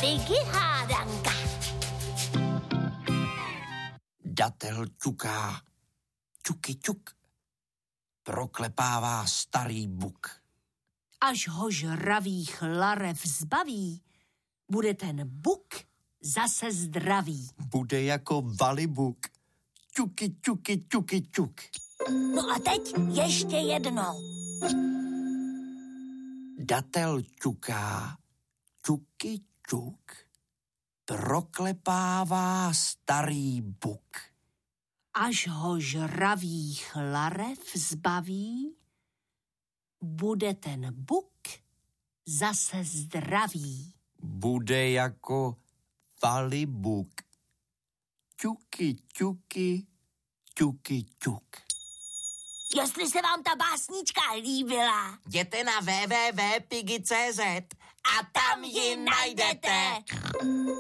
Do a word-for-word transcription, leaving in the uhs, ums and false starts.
Piggy hádanka. Datel ťuká, ťuky ťuk, proklepává starý buk. Až ho žravých larev zbaví, bude ten buk zase zdravý. Bude jako valibuk, ťuky, ťuky, ťuky, ťuk. No a teď ještě jednou. Datel ťuká, ťuky, ťuk, proklepává starý buk. Až ho žravých larev zbaví, bude ten buk zase zdravý. Bude jako valibuk, ťuky, ťuky, ťuky, ťuk. Jestli se vám ta básnička líbila, jděte na w w w tečka piggy tečka cz a tam ji najdete.